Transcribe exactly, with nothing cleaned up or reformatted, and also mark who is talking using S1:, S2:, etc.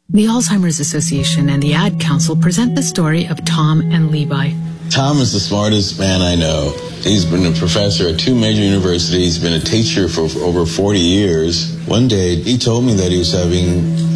S1: The Alzheimer's Association and the Ad Council present the story of Tom and Levi.
S2: Tom is the smartest man I know. He's been a professor at two major universities, been a teacher for over forty years. One day, he told me that he was having